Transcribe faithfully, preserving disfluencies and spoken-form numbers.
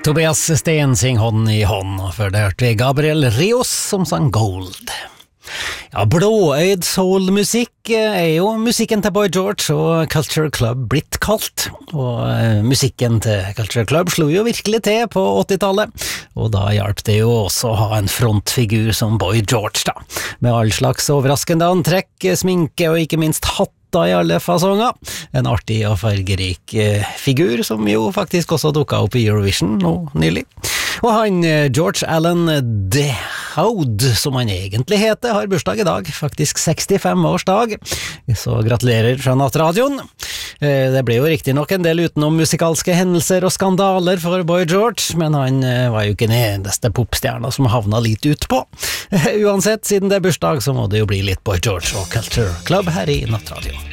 Tobias Sten sing hånd i hånd, og før det hørte vi Gabriel Rios som sang Gold. Ja, blåøyd soul-musikk er jo musikken til Boy George og Culture Club blitt kalt, og eh, musikken til Culture Club slo jo virkelig til på åttitallet, og da hjalp det jo også å ha en frontfigur som Boy George da, med all slags overraskende antrekk, sminke og ikke minst hatt i alle fasonger. En artig og fargerik eh, figur som jo faktisk også dukket opp i Eurovision nå nylig. Og han eh, George Allen DeHoud, som han egentlig heter, har bursdag i dag, faktisk sekstifem års dag. Så gratulerer fra Nattradioen. Eh, det ble jo riktig nok en del utenom musikalske hendelser og skandaler for Boy George, men han eh, var jo ikke den eneste popstjerna som havna litt ut på. Uansett, siden det er bursdag, så må det jo bli litt Boy George og Culture Club her i Nattradioen.